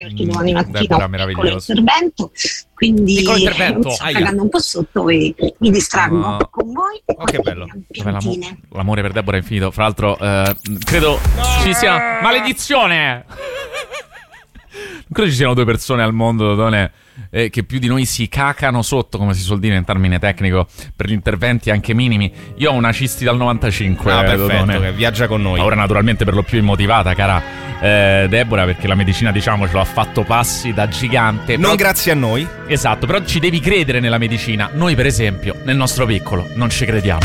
perché domani mattina Deborah, ho un piccolo meraviglioso intervento, quindi piccolo intervento, mi sto cagando un po' sotto e mi distraggo con voi e che poi bello. piantine. L'amore per Deborah è infinito. Fra l'altro credo ci sia maledizione. Non credo ci siano due persone al mondo, Dodone, che più di noi si cacano sotto, come si suol dire in termine tecnico, per gli interventi anche minimi. Io ho una cisti dal 95, perfetto, Dodone, che viaggia con noi. ora naturalmente per lo più immotivata, cara Deborah, perché la medicina, diciamocelo, ha fatto passi da gigante. Non grazie a noi. Esatto, però ci devi credere nella medicina. Noi per esempio, nel nostro piccolo, non ci crediamo.